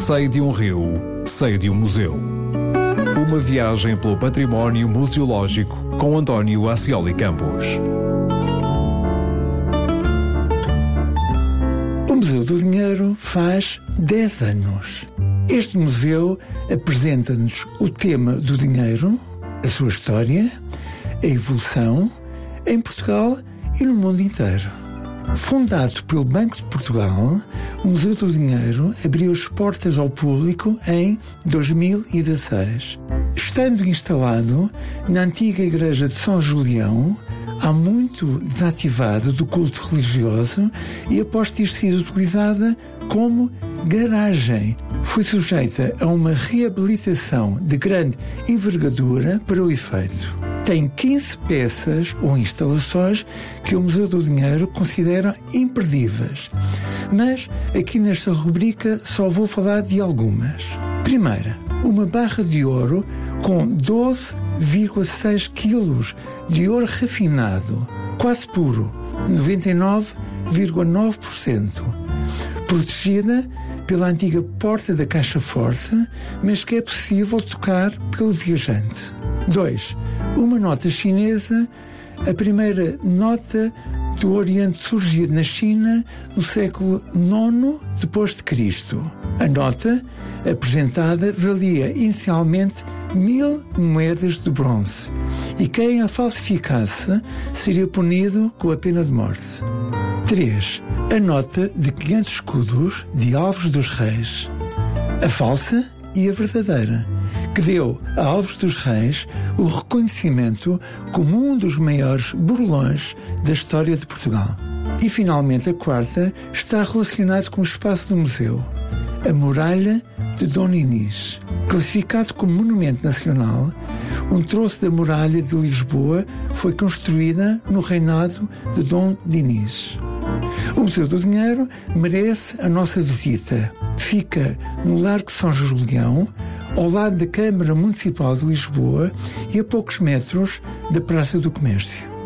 Sei de um rio, sei de um museu. Uma viagem pelo património museológico com António Ascioli Campos. O Museu do Dinheiro faz 10 anos. Este museu apresenta-nos o tema do dinheiro, a sua história, a evolução, em Portugal e no mundo inteiro. Fundado pelo Banco de Portugal, o Museu do Dinheiro abriu as portas ao público em 2016. Estando instalado na antiga igreja de São Julião, há muito desativada do culto religioso e após ter sido utilizada como garagem, foi sujeita a uma reabilitação de grande envergadura para o efeito. Tem 15 peças ou instalações que o Museu do Dinheiro considera imperdíveis. Mas aqui nesta rubrica só vou falar de algumas. Primeira, uma barra de ouro com 12,6 quilos de ouro refinado, quase puro, 99,9%, protegida pela antiga porta da Caixa Forte, mas que é possível tocar pelo viajante. 2. Uma nota chinesa, a primeira nota do Oriente surgida na China no século IX d.C. A nota apresentada valia inicialmente 1000 moedas de bronze e quem a falsificasse seria punido com a pena de morte. 3. A nota de 500 escudos de Alves dos Reis, a falsa e a verdadeira, que deu a Alves dos Reis o reconhecimento como um dos maiores burlões da história de Portugal. E finalmente a quarta está relacionada com o espaço do museu, a Muralha de Dom Dinis. Classificado como Monumento Nacional, um troço da Muralha de Lisboa foi construída no reinado de Dom Dinis. O Museu do Dinheiro merece a nossa visita. Fica no Largo São Julião, ao lado da Câmara Municipal de Lisboa e a poucos metros da Praça do Comércio.